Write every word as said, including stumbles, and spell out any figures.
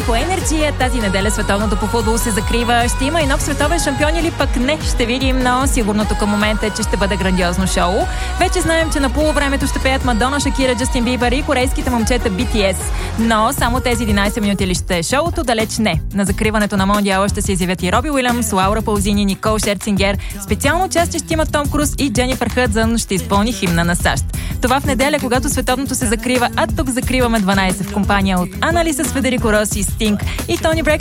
по Енерджи. Тази неделя световното по футбол се закрива. Ще има и нов световен шампион или пък не, ще видим, но сигурното към момента е, че ще бъде грандиозно шоу. Вече знаем, че на полувремето ще пеят Мадона, Шакира, Джастин Бибър и корейските момчета Би Ти Ес. Но само тези единайсет минути ли ще е шоуто? Далеч не. На закриването на Мондиала ще се изявят и Роби Уилямс, Лаура Паузини, Никол Шерцингер. Специално участие ще има Том Круз и Дженифър Хъдсън ще изпълни химна на САЩ. Това в неделя, когато световното се закрива, а тук закриваме дванайсет в компания от Аналиса с Федерико Роси, Стинг и Тони Брекстън.